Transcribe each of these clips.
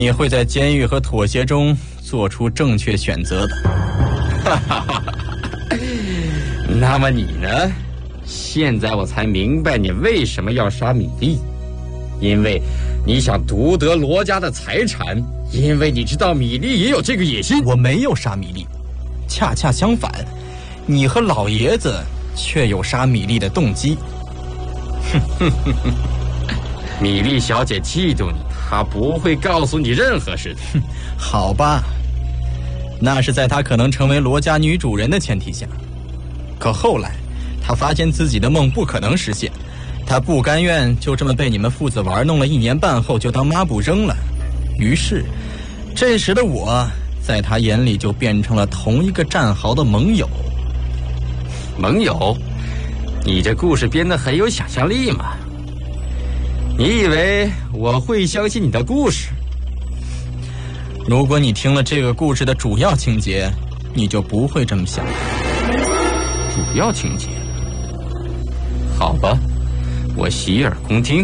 你会在监狱和妥协中做出正确选择的。 那么你呢？现在我才明白你为什么要杀米莉，因为你想夺得罗家的财产，因为你知道米莉也有这个野心。 我没有杀米莉，恰恰相反，你和老爷子却有杀米莉的动机。 米莉小姐嫉妒你，她不会告诉你任何事的。 好吧，那是在她可能成为罗家女主人的前提下。可后来她发现自己的梦不可能实现，她不甘愿就这么被你们父子玩弄了1年半后就当抹布扔了。于是这时的我在她眼里就变成了同一个战壕的盟友。 盟友？你这故事编得很有想象力嘛。你以为我会相信你的故事？ 如果你听了这个故事的主要情节，你就不会这么想。 主要情节？好吧，我洗耳恭听。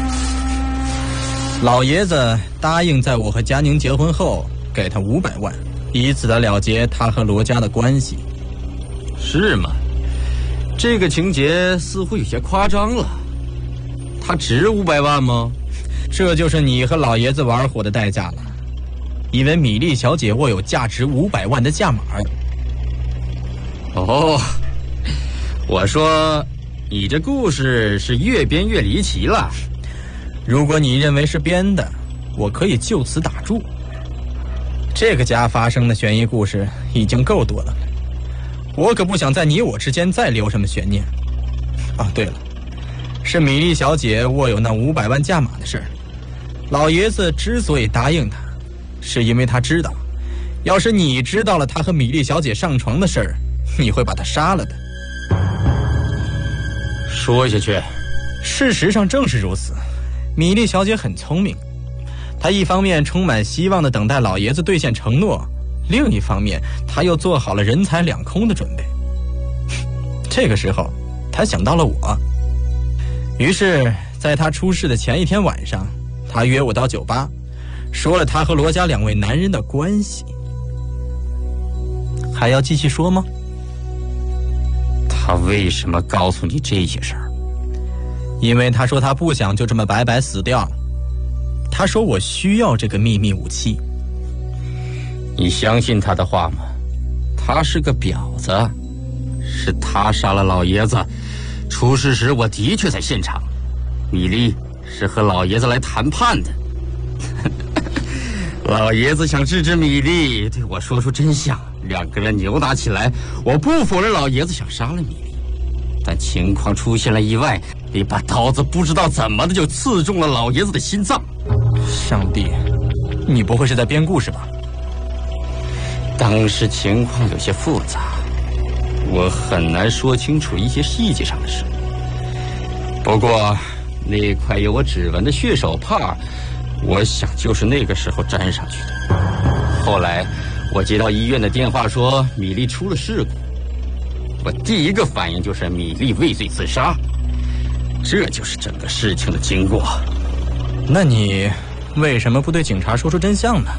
老爷子答应在我和佳宁结婚后给他500万，以此的了结他和罗家的关系。 是吗？这个情节似乎有些夸张了。他值500万吗？ 这就是你和老爷子玩火的代价了，因为米莉小姐握有价值500万的价码。 哦，我说你这故事是越编越离奇了。 如果你认为是编的，我可以就此打住。这个家发生的悬疑故事已经够多了，我可不想在你我之间再留什么悬念。啊，对了，是米莉小姐握有那500万价码的事儿。老爷子之所以答应她，是因为他知道，要是你知道了他和米莉小姐上床的事儿，你会把他杀了的。 说下去。 事实上正是如此。米莉小姐很聪明，她一方面充满希望地等待老爷子兑现承诺，另一方面她又做好了人财两空的准备。这个时候她想到了我，于是在她出事的前一天晚上，她约我到酒吧，说了她和罗家2位男人的关系。还要继续说吗？ 他为什么告诉你这些事儿？ 因为他说他不想就这么白白死掉。他说我需要这个秘密武器。 你相信他的话吗？他是个婊子，是他杀了老爷子。出事时我的确在现场，米莉是和老爷子来谈判的。老爷子想制止米莉对我说出真相，2个人扭打起来。我不否认老爷子想杀了米莉，但情况出现了意外，一把刀子不知道怎么的就刺中了老爷子的心脏。 上帝，你不会是在编故事吧？ 当时情况有些复杂，我很难说清楚一些细节上的事。不过那块有我指纹的血手帕，我想就是那个时候粘上去的。后来我接到医院的电话说米莉出了事故，我第一个反应就是米莉畏罪自杀，这就是整个事情的经过。 那你为什么不对警察说出真相呢？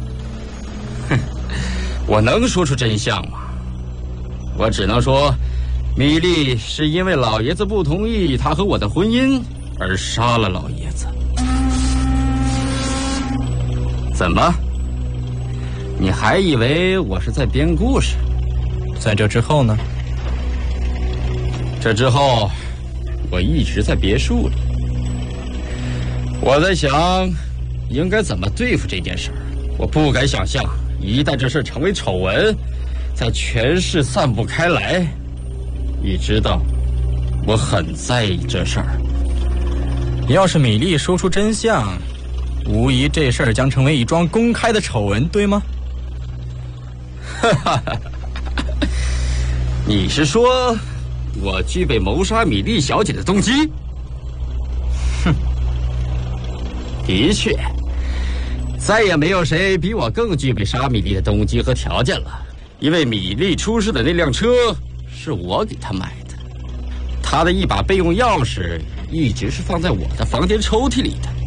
我能说出真相吗？我只能说，米莉是因为老爷子不同意她和我的婚姻而杀了老爷子。怎么？你还以为我是在编故事？ 在这之后呢？ 这之后，我一直在别墅里。我在想，应该怎么对付这件事儿。我不敢想象，一旦这事成为丑闻，在全市散布开来。你知道，我很在意这事儿。 要是米莉说出真相，无疑这事儿将成为一桩公开的丑闻，对吗？ 哈哈，你是说我具备谋杀米莉小姐的动机？哼，的确，再也没有谁比我更具备杀米莉的动机和条件了。因为米莉出事的那辆车是我给她买的，她的一把备用钥匙一直是放在我的房间抽屉里的。